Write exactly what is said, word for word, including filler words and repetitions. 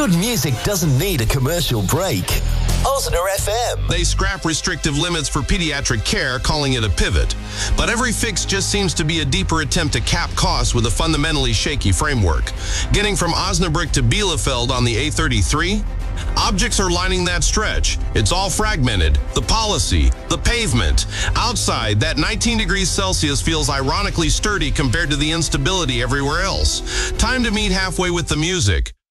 Good music doesn't need a commercial break. Osner F M. They scrap restrictive limits for pediatric care, calling it a pivot. But every fix just seems to be a deeper attempt to cap costs with a fundamentally shaky framework. Getting from Osnabrück to Bielefeld on the A thirty-three? Objects are lining that stretch. It's all fragmented. The policy, the pavement. Outside, that nineteen degrees Celsius feels ironically sturdy compared to the instability everywhere else. Time to meet halfway with the music.